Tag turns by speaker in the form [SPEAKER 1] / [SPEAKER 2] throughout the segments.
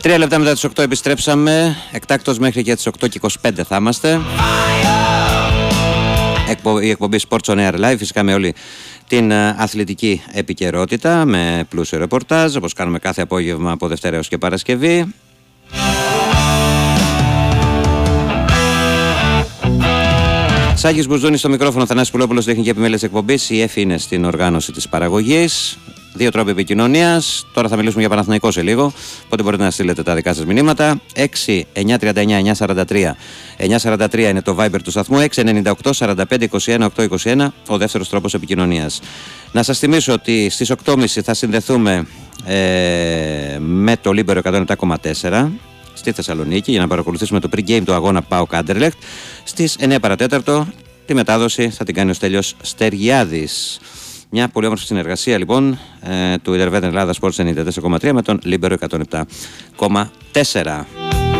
[SPEAKER 1] 3 λεπτά μετά τις 8 επιστρέψαμε. Εκτάκτως μέχρι και τις 8:25 θα είμαστε. Η εκπομπή Sports on Air Live, φυσικά με όλη την αθλητική επικαιρότητα, με πλούσιο ρεπορτάζ, όπως κάνουμε κάθε απόγευμα από Δευτέρα έως και Παρασκευή. Σάκης Μπουζούνης στο μικρόφωνο, Θανάσης Πουλόπουλος, τεχνική επιμέλεια της εκπομπής. Η ΕΦ είναι στην οργάνωση της παραγωγής. 2 τρόποι επικοινωνίας. Τώρα θα μιλήσουμε για Παναθηναϊκό σε λίγο. Οπότε μπορείτε να στείλετε τα δικά σας μηνύματα. 6-939-943. 943 είναι το Viber του σταθμού. 698-45-21-821 ο δεύτερος τρόπος επικοινωνίας. Να σας θυμίσω ότι στις 8.30 θα συνδεθούμε με το Libero 107,4 στη Θεσσαλονίκη για να παρακολουθήσουμε το pre-game του αγώνα ΠΑΟΚ Άντερλεχτ. Στις 9 παρατέταρτο τη μετάδοση θα την κάνει ο Στέλιος Στεργιάδης. Μια πολύ όμορφη συνεργασία λοιπόν του Ιντερβέδεν Ελλάδα Sports 94,3 με τον Libero 107,4.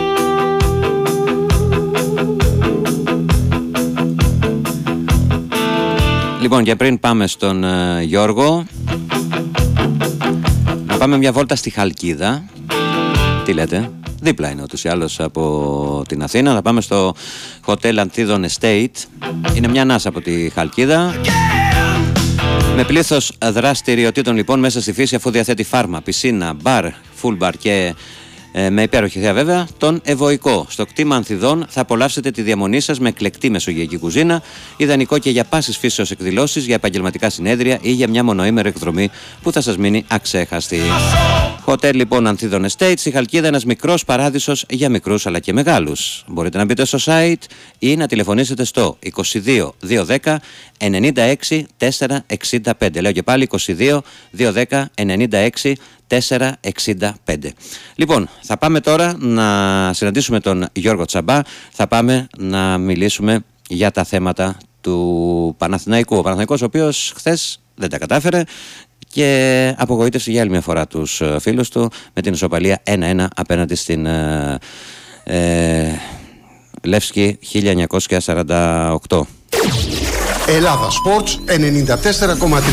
[SPEAKER 1] Λοιπόν, και πριν πάμε στον Γιώργο, να πάμε μια βόλτα στη Χαλκίδα. Τι λέτε? Δίπλα είναι ούτως ή άλλως από την Αθήνα. Θα πάμε στο Hotel Anthidon Estate. Είναι μια ανάσα από τη Χαλκίδα, με πλήθος δραστηριοτήτων λοιπόν μέσα στη φύση, αφού διαθέτει φάρμα, πισίνα, μπαρ, full bar και με υπέροχη θέα βέβαια τον Ευωικό. Στο κτήμα Ανθιδών θα απολαύσετε τη διαμονή σας με εκλεκτή μεσογειακή κουζίνα, ιδανικό και για πάσης φύσεως εκδηλώσεις, για επαγγελματικά συνέδρια ή για μια μονοήμερη εκδρομή που θα σας μείνει αξέχαστη. Hotel λοιπόν Anthidon Estate στη Χαλκίδα, ένας μικρός παράδεισος για μικρούς αλλά και μεγάλους. Μπορείτε να μπείτε στο site ή να τηλεφωνήσετε στο 22 210 96 465. Λέω και πάλι 22 210 96 465. Λοιπόν, θα πάμε τώρα να συναντήσουμε τον Γιώργο Τσαμπά. Θα πάμε να μιλήσουμε για τα θέματα του Παναθηναϊκού. Ο Παναθηναϊκός, ο οποίος χθες δεν τα κατάφερε και απογοήτευσε για άλλη μια φορά τους φίλους του με την ισοπαλία 1-1 απέναντι στην Λεύσκη 1948.
[SPEAKER 2] Ελλάδα Sports 94,3.